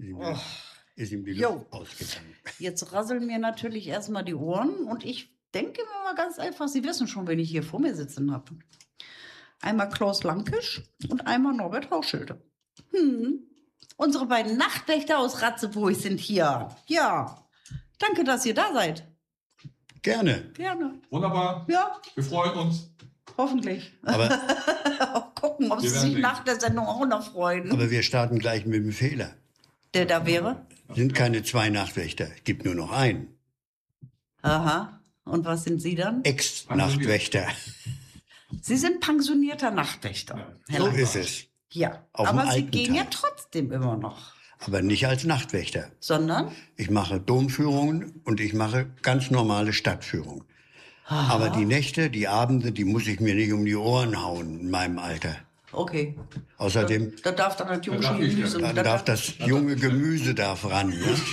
Oh. Ist ihm die Jo. Luft ausgegangen. Jetzt rasseln mir natürlich erstmal die Ohren und ich denke mir mal ganz einfach, Sie wissen schon, wen ich hier vor mir sitzen habe. Einmal Klaus Lankisch und einmal Norbert Hausschilde. Unsere beiden Nachtwächter aus Ratzeburg sind hier. Ja, danke, dass ihr da seid. Gerne. Gerne. Wunderbar. Ja, Wir freuen uns. hoffentlich. Aber, Gucken, ob Sie Wir werden sich sehen. nach der Sendung auch noch freuen. aber wir starten gleich mit dem Fehler. Der da wäre? Sind keine 2 Nachtwächter, es gibt nur noch einen. Aha. Und was sind Sie dann? Ex-Nachtwächter. Sie sind pensionierter Nachtwächter. Herr So Lankisch. ist es. Ja, Auf dem aber Sie alten gehen ja Teil. trotzdem immer noch. Aber nicht als Nachtwächter. Sondern? Ich mache Domführungen und ich mache ganz normale Stadtführungen. Aber die Nächte, die Abende, die muss ich mir nicht um die Ohren hauen in meinem Alter. Okay. Außerdem Da darf dann das junge darf ich Gemüse. dann darf das junge Gemüse darf ran.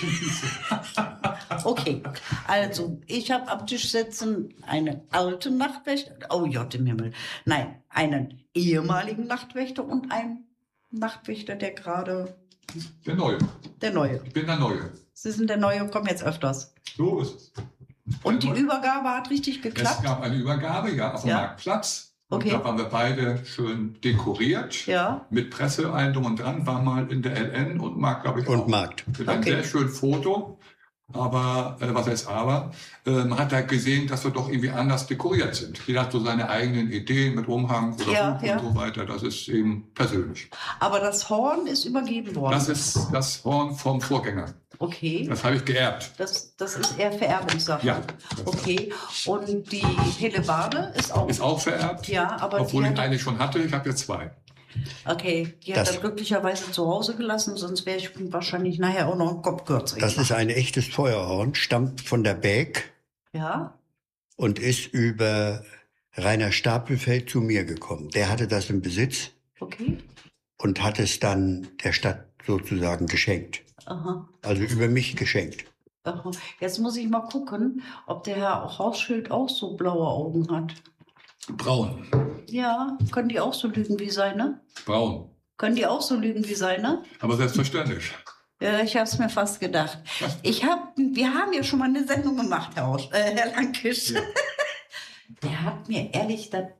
Ne? Okay, also ich habe am Tisch sitzen einen alten Nachtwächter, oh Gott im Himmel, nein, einen ehemaligen Nachtwächter und einen Nachtwächter, der gerade, Der Neue. der Neue. Ich bin der Neue. Sie sind der Neue, kommen jetzt öfters. So ist es. Und die Der Neue. Übergabe hat richtig Es geklappt? gab eine Übergabe, ja, auf dem Ja. Marktplatz. Okay. Und da waren wir beide schön dekoriert. Ja. Mit Presse, allem drum und dran. War mal in der LN und Markt, glaube ich, Und auch. Markt. Mit einem Okay. sehr schönen Foto. Aber, was heißt aber? Man hat da gesehen, dass wir doch irgendwie anders dekoriert sind. Jeder hat so seine eigenen Ideen mit Umhang oder Ja, Buch ja. und so weiter. Das ist eben persönlich. Aber das Horn ist übergeben worden. Das ist das Horn vom Vorgänger. Okay. Das habe ich geerbt. Das ist eher Vererbungssache. Ja. Okay. Und die Hellebarde ist auch. Ist auch vererbt. Ja, aber Obwohl die ich hat- eine schon hatte. Ich habe jetzt 2. Okay, die hat Das- er glücklicherweise zu Hause gelassen, sonst wäre ich wahrscheinlich nachher auch noch einen Kopf kürzer. Das ist ein echtes Feuerhorn, stammt von der Beek Ja? und ist über Rainer Stapelfeld zu mir gekommen. Der hatte das im Besitz Okay. und hat es dann der Stadt sozusagen geschenkt. Aha. Also über mich geschenkt. Aha. Jetzt muss ich mal gucken, ob der Herr Hausschild auch so blaue Augen hat. Braun. Ja, können die auch so lügen wie seine? Braun. Können die auch so lügen wie seine? Aber selbstverständlich. Ja, ich habe es mir fast gedacht. Wir haben ja schon mal eine Sendung gemacht, Herr Lankisch. Ja. Der hat mir ehrlich das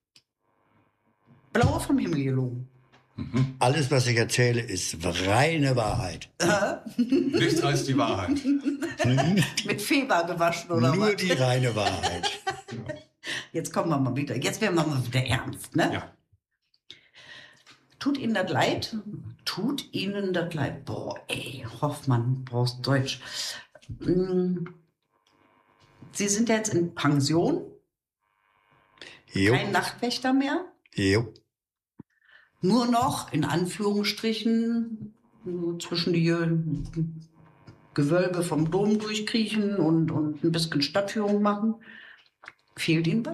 Blaue vom Himmel gelogen. Alles, was ich erzähle, ist reine Wahrheit. Nichts als die Wahrheit. Mit Feba gewaschen oder Nur was? die reine Wahrheit. Jetzt kommen wir mal wieder. Jetzt werden wir mal wieder ernst, ne? Ja. Tut Ihnen das leid? Tut Ihnen das leid? Boah, ey, Hoffmann, brauchst Deutsch. Sie sind jetzt in Pension, Jo, kein Nachtwächter mehr. jo. Nur noch, in Anführungsstrichen, so zwischen die Gewölbe vom Dom durchkriechen und ein bisschen Stadtführung machen. Fehlt Ihnen was?